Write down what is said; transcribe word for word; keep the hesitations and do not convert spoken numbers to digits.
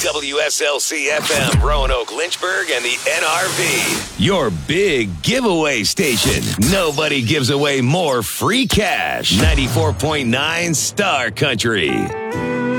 W S L C F M, Roanoke, Lynchburg, and the N R V. Your big giveaway station. Nobody gives away more free cash. ninety-four point nine Star Country.